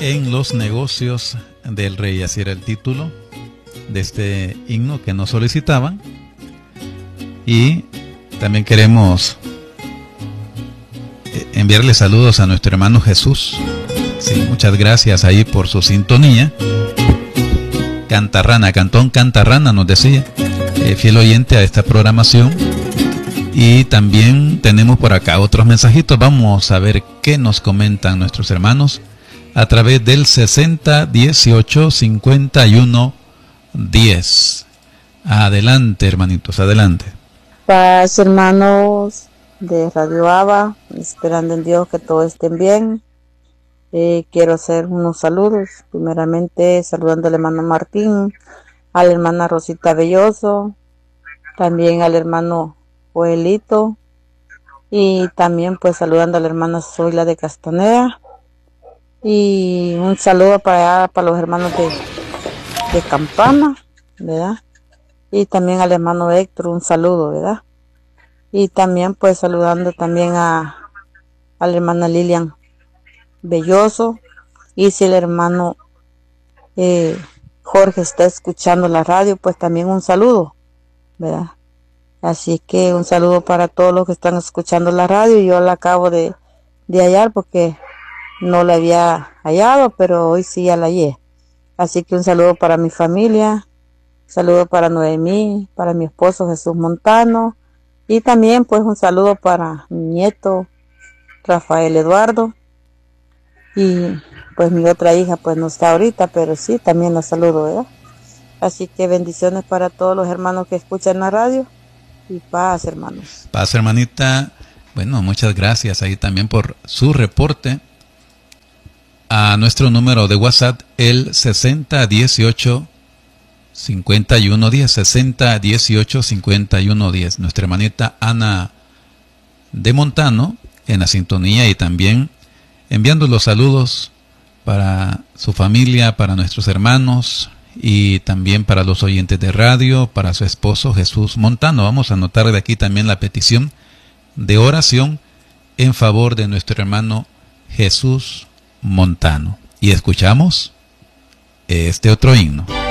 en los negocios del rey. Así era el título de este himno que nos solicitaban. Y también queremos enviarle saludos a nuestro hermano Jesús. Sí, muchas gracias ahí por su sintonía. Cantarrana, Cantón Cantarrana nos decía, fiel oyente a esta programación. Y también tenemos por acá otros mensajitos. Vamos a ver qué nos comentan nuestros hermanos a través del 60 18 51 10. Adelante, hermanitos, adelante. Paz, hermanos de Radio Abba, esperando en Dios que todos estén bien. Quiero hacer unos saludos. Primeramente, saludando al hermano Martín, a la hermana Rosita Belloso, también al hermano Joelito, y también pues saludando a la hermana Zoila de Castanea. Y un saludo para los hermanos de Campana, ¿verdad? Y también al hermano Héctor, un saludo, ¿verdad? Y también pues saludando también a la hermana Lilian Belloso. Y si el hermano Jorge está escuchando la radio, pues también un saludo, ¿verdad? Así que un saludo para todos los que están escuchando la radio. Yo la acabo de hallar porque no la había hallado, pero hoy sí ya la hallé. Así que un saludo para mi familia, saludo para Noemí, para mi esposo Jesús Montano, y también pues un saludo para mi nieto Rafael Eduardo, y pues mi otra hija pues no está ahorita, pero sí, también la saludo, ¿verdad? Así que bendiciones para todos los hermanos que escuchan la radio, y paz, hermanos. Paz, hermanita. Bueno, muchas gracias ahí también por su reporte. A nuestro número de WhatsApp, el 60 18 51 10, 60 18 51 10. Nuestra hermanita Ana de Montano en la sintonía, y también enviando los saludos para su familia, para nuestros hermanos y también para los oyentes de radio, para su esposo Jesús Montano. Vamos a anotar de aquí también la petición de oración en favor de nuestro hermano Jesús Montano. Y escuchamos este otro himno.